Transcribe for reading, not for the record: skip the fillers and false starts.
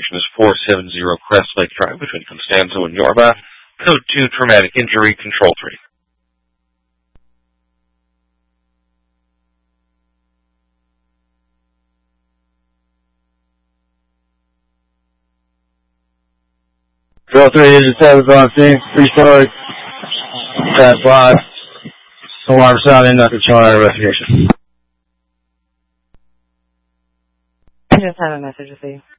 location is 470 Crest Lake Drive between Constanzo and Yorba. Code 2, Traumatic Injury, Control 3. Drill 3, Agent 7 on scene, 3-story, fast block, alarm sounding, nothing showing on investigation. I just have a message to see.